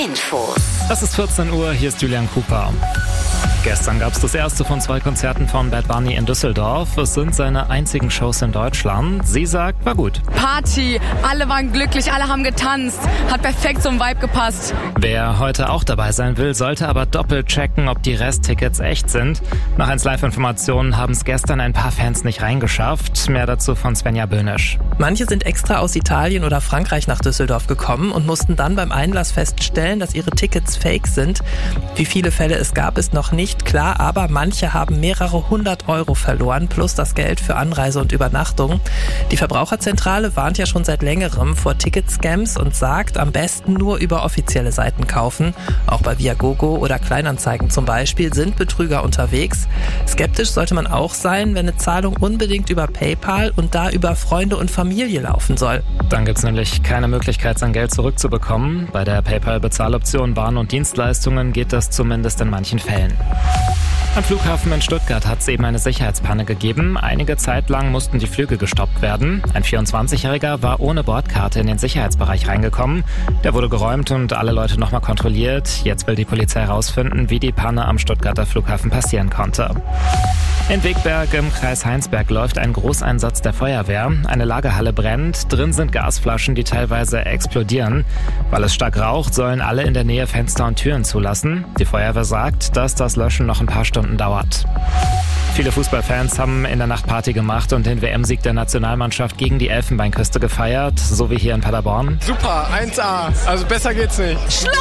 Infos. Es ist 14 Uhr, hier ist Julian Cooper. Gestern gab es das erste von 2 Konzerten von Bad Bunny in Düsseldorf. Es sind seine einzigen Shows in Deutschland. Sie sagt, war gut. Party, alle waren glücklich, alle haben getanzt. Hat perfekt zum Vibe gepasst. Wer heute auch dabei sein will, sollte aber doppelt checken, ob die Resttickets echt sind. Nach 1 Live-Informationen haben es gestern ein paar Fans nicht reingeschafft. Mehr dazu von Svenja Böhnisch. Manche sind extra aus Italien oder Frankreich nach Düsseldorf gekommen und mussten dann beim Einlass feststellen, dass ihre Tickets fake sind. Wie viele Fälle es gab, ist noch nicht klar, aber manche haben mehrere 100 € verloren, plus das Geld für Anreise und Übernachtung. Die Verbraucherzentrale warnt ja schon seit längerem vor Ticketscams und sagt, am besten nur über offizielle Seiten kaufen. Auch bei Viagogo oder Kleinanzeigen zum Beispiel sind Betrüger unterwegs. Skeptisch sollte man auch sein, wenn eine Zahlung unbedingt über PayPal und da über Freunde und Familie laufen soll. Dann gibt es nämlich keine Möglichkeit, sein Geld zurückzubekommen. Bei der PayPal-Bezahloption Waren und Dienstleistungen geht das zumindest in manchen Fällen. Am Flughafen in Stuttgart hat es eben eine Sicherheitspanne gegeben. Einige Zeit lang mussten die Flüge gestoppt werden. Ein 24-Jähriger war ohne Bordkarte in den Sicherheitsbereich reingekommen. Der wurde geräumt und alle Leute nochmal kontrolliert. Jetzt will die Polizei herausfinden, wie die Panne am Stuttgarter Flughafen passieren konnte. In Wegberg im Kreis Heinsberg läuft ein Großeinsatz der Feuerwehr. Eine Lagerhalle brennt, drin sind Gasflaschen, die teilweise explodieren. Weil es stark raucht, sollen alle in der Nähe Fenster und Türen zulassen. Die Feuerwehr sagt, dass das Löschen noch ein paar Stunden dauert. Viele Fußballfans haben in der Nacht Party gemacht und den WM-Sieg der Nationalmannschaft gegen die Elfenbeinküste gefeiert, so wie hier in Paderborn. Super, 1A, also besser geht's nicht. Schland!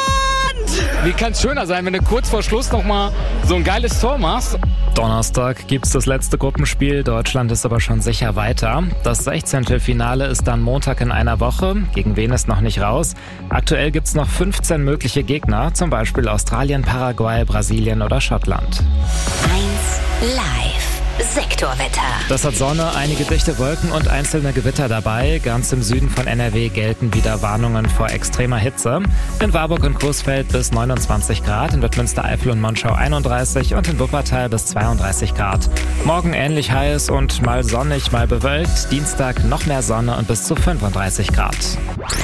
Wie kann es schöner sein, wenn du kurz vor Schluss nochmal so ein geiles Tor machst? Donnerstag gibt's das letzte Gruppenspiel, Deutschland ist aber schon sicher weiter. Das 16. Finale ist dann Montag in einer Woche, gegen wen ist noch nicht raus. Aktuell gibt's noch 15 mögliche Gegner, zum Beispiel Australien, Paraguay, Brasilien oder Schottland. 1 Live. Sektorwetter. Das hat Sonne, einige dichte Wolken und einzelne Gewitter dabei. Ganz im Süden von NRW gelten wieder Warnungen vor extremer Hitze. In Warburg und Coesfeld bis 29 Grad, in Wittmünster-Eifel und Monschau 31 und in Wuppertal bis 32 Grad. Morgen ähnlich heiß und mal sonnig, mal bewölkt. Dienstag noch mehr Sonne und bis zu 35 Grad.